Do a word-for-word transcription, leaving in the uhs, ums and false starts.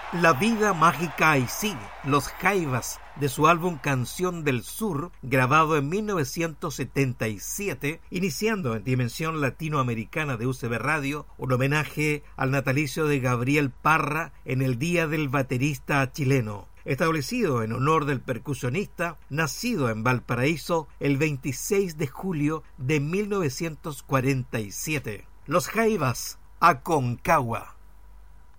La vida mágica y sigue. Los Jaivas, de su álbum Canción del Sur, grabado en mil novecientos setenta y siete, iniciando en Dimensión Latinoamericana de U C B Radio, un homenaje al natalicio de Gabriel Parra en el Día del Baterista Chileno, establecido en honor del percusionista, nacido en Valparaíso el veintiséis de julio de mil novecientos cuarenta y siete. Los Jaivas, Aconcagua.